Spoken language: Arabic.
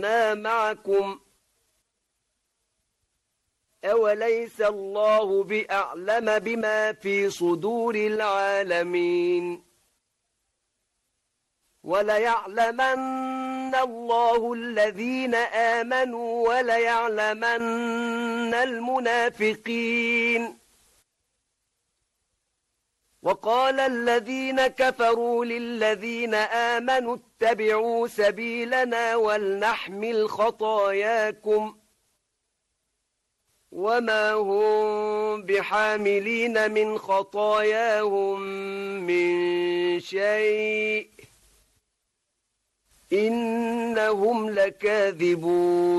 معكم أوليس الله بأعلم بما في صدور العالمين وليعلمن الله الذين آمنوا وليعلمن المنافقين وقال الذين كفروا للذين آمنوا اتبعوا سبيلنا ولنحمل خطاياكم وما هم بحاملين من خطاياهم من شيء إنهم لكاذبون